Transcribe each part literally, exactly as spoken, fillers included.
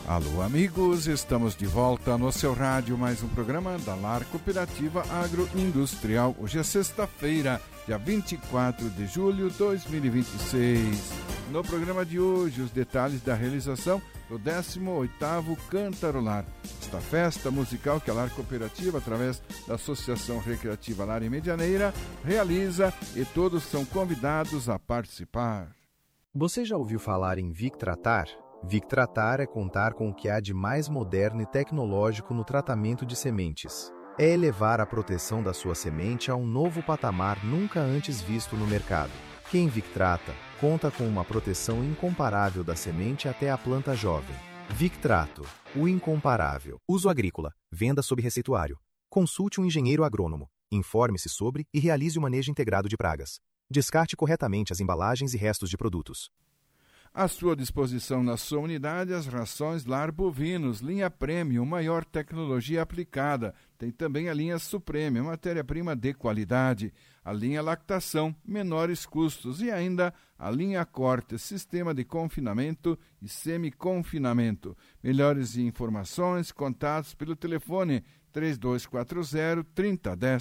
Alô, amigos, estamos de volta no seu rádio, mais um programa da Lar Cooperativa Agroindustrial. Hoje é sexta-feira, dia vinte e quatro de julho de dois mil e vinte e seis. No programa de hoje, os detalhes da realização do décimo oitavo Cantarolar. Esta festa musical que a Lar Cooperativa, através da Associação Recreativa Lar e Medianeira, realiza e todos são convidados a participar. Você já ouviu falar em Victratar? Victratar é contar com o que há de mais moderno e tecnológico no tratamento de sementes. É elevar a proteção da sua semente a um novo patamar nunca antes visto no mercado. Quem Victrata conta com uma proteção incomparável da semente até a planta jovem. Victrato, o incomparável. Uso agrícola, venda sob receituário. Consulte um engenheiro agrônomo. Informe-se sobre e realize o manejo integrado de pragas. Descarte corretamente as embalagens e restos de produtos. À sua disposição na sua unidade, as rações Lar Bovinos, linha Premium, maior tecnologia aplicada. Tem também a linha Supreme, matéria-prima de qualidade. A linha Lactação, menores custos. E ainda a linha Corte, sistema de confinamento e semi-confinamento. Melhores informações, contatos pelo telefone três dois quatro zero, três zero um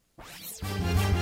zero.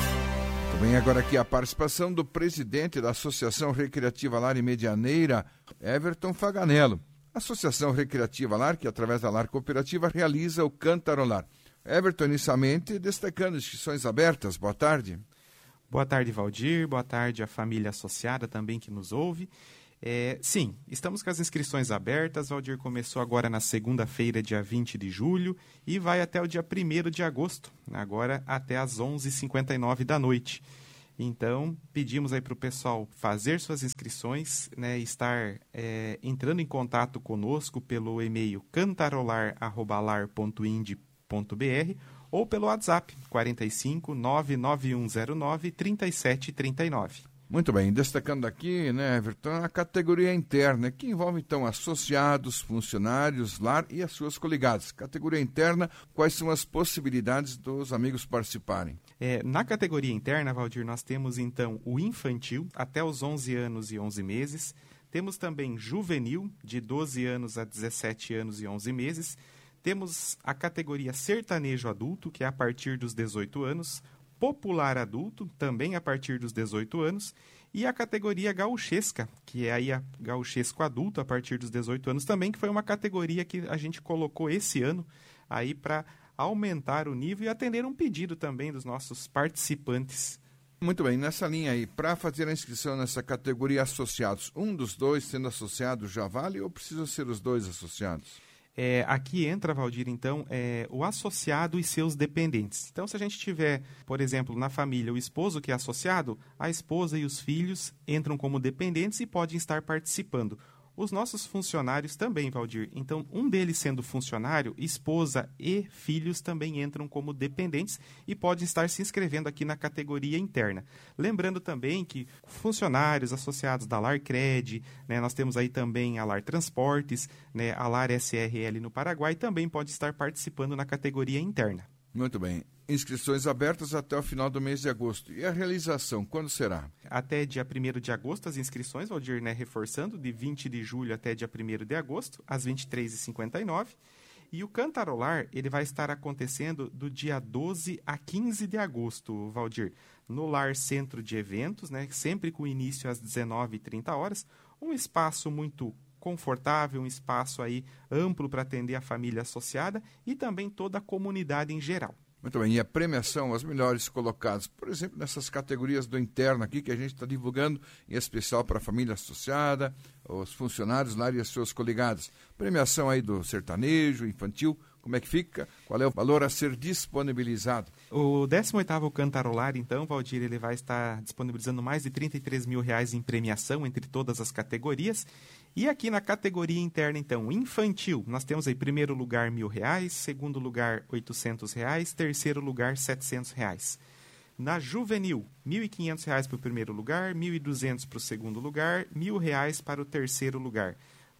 Também agora aqui a participação do presidente da Associação Recreativa Lar e Medianeira, Everton Faganello. A Associação Recreativa Lar, que através da Lar Cooperativa realiza o Cantarolar. Everton, inicialmente, destacando inscrições abertas. Boa tarde. Boa tarde, Valdir. Boa tarde à família associada também que nos ouve. É, sim, estamos com as inscrições abertas. Valdir começou agora na segunda-feira, dia vinte de julho, e vai até o dia primeiro de agosto, agora até às onze e cinquenta e nove da noite. Então, pedimos aí para o pessoal fazer suas inscrições, né, estar é, entrando em contato conosco pelo e-mail cantarolar arroba lar ponto ind ponto br ou pelo WhatsApp quarenta e cinco, nove nove um zero nove, trinta e sete trinta e nove. Muito bem, destacando aqui, né, Everton, a categoria interna, que envolve, então, associados, funcionários, lar e as suas coligadas. Categoria interna, quais são as possibilidades dos amigos participarem? É, na categoria interna, Valdir, nós temos, então, o infantil, até os onze anos e onze meses. Temos também juvenil, de doze anos a dezessete anos e onze meses. Temos a categoria sertanejo adulto, que é a partir dos dezoito anos. Popular adulto, também a partir dos dezoito anos, e a categoria gauchesca, que é aí a gauchesco adulto a partir dos dezoito anos também, que foi uma categoria que a gente colocou esse ano aí para aumentar o nível e atender um pedido também dos nossos participantes. Muito bem, nessa linha aí, para fazer a inscrição nessa categoria associados, um dos dois sendo associado já vale ou precisam ser os dois associados? É, aqui entra, Valdir, então, é, o associado e seus dependentes. Então, se a gente tiver, por exemplo, na família, o esposo que é associado, a esposa e os filhos entram como dependentes e podem estar participando. Os nossos funcionários também, Valdir. Então, um deles sendo funcionário, esposa e filhos também entram como dependentes e podem estar se inscrevendo aqui na categoria interna. Lembrando também que funcionários associados da Larcred, né, nós temos aí também a Lar Transportes, né, a Lar S R L no Paraguai, também pode estar participando na categoria interna. Muito bem. Inscrições abertas até o final do mês de agosto. E a realização, quando será? Até dia primeiro de agosto, as inscrições, Valdir, né, reforçando, de vinte de julho até dia primeiro de agosto, às vinte e três e cinquenta e nove. E o Cantarolar, ele vai estar acontecendo do dia doze a quinze de agosto, Valdir, no Lar Centro de Eventos, né, sempre com início às dezenove e trinta horas, um espaço muito confortável, um espaço aí amplo para atender a família associada e também toda a comunidade em geral. Muito bem, e a premiação, os melhores colocados, por exemplo, nessas categorias do interno aqui, que a gente está divulgando, em especial para a família associada, os funcionários lá e as suas coligadas. Premiação aí do sertanejo, infantil, como é que fica? Qual é o valor a ser disponibilizado? O décimo oitavo Cantarolar, então, Valdir, ele vai estar disponibilizando mais de trinta e três mil reais em premiação entre todas as categorias. E aqui na categoria interna, então, infantil, nós temos aí primeiro lugar mil reais, segundo lugar oitocentos reais, terceiro lugar setecentos reais. Na juvenil, mil e quinhentos reais para o primeiro lugar, mil e duzentos para o segundo lugar, mil reais para o terceiro lugar.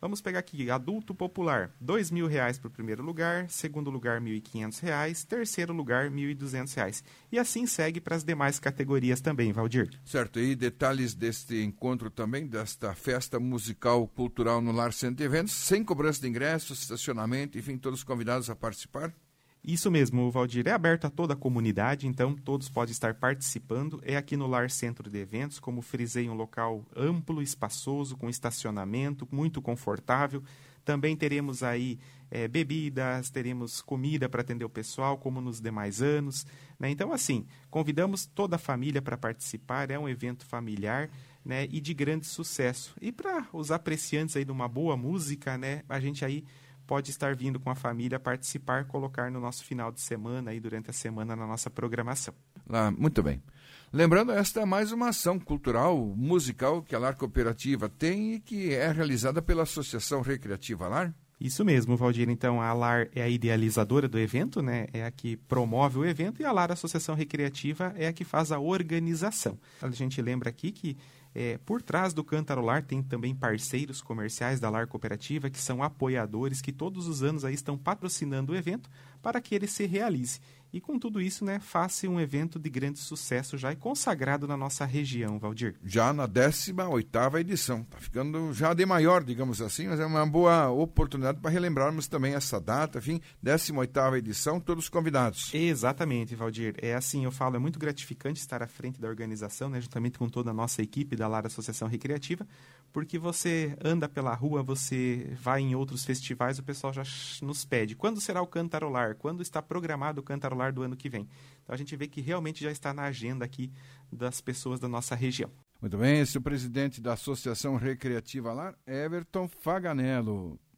Vamos pegar aqui, adulto popular, dois mil reais para o primeiro lugar, segundo lugar mil e quinhentos reais, terceiro lugar mil e duzentos reais. E assim segue para as demais categorias também, Valdir. Certo, e detalhes deste encontro também, desta festa musical cultural no Lar Centro de Eventos, sem cobrança de ingressos, estacionamento, enfim, todos convidados a participar? Isso mesmo, Valdir. É aberto a toda a comunidade, então todos podem estar participando. É aqui no Lar Centro de Eventos, como frisei, um local amplo, espaçoso, com estacionamento, muito confortável. Também teremos aí é, bebidas, teremos comida para atender o pessoal, como nos demais anos, né? Então, assim, convidamos toda a família para participar. É um evento familiar, né, e de grande sucesso. E para os apreciantes aí de uma boa música, né, a gente aí pode estar vindo com a família participar, colocar no nosso final de semana, aí durante a semana, na nossa programação. Ah, muito bem. Lembrando, esta é mais uma ação cultural, musical que a Lar Cooperativa tem e que é realizada pela Associação Recreativa Lar. Isso mesmo, Valdir. Então, a Lar é a idealizadora do evento, né? É a que promove o evento, e a Lar Associação Recreativa é a que faz a organização. A gente lembra aqui que É, por trás do Cantarolar tem também parceiros comerciais da Lar Cooperativa, que são apoiadores, que todos os anos aí estão patrocinando o evento para que ele se realize. E com tudo isso, né, faça um evento de grande sucesso já e consagrado na nossa região, Valdir. Já na décima oitava edição. Está ficando já de maior, digamos assim, mas é uma boa oportunidade para relembrarmos também essa data. Enfim, décima oitava edição, todos convidados. Exatamente, Valdir. É assim, eu falo, é muito gratificante estar à frente da organização, né, juntamente com toda a nossa equipe da Lar Associação Recreativa, porque você anda pela rua, você vai em outros festivais, o pessoal já nos pede. Quando será o Cantarolar? Quando está programado o Cantarolar do ano que vem? Então a gente vê que realmente já está na agenda aqui das pessoas da nossa região. Muito bem, esse é o presidente da Associação Recreativa Lar, Everton Faganello.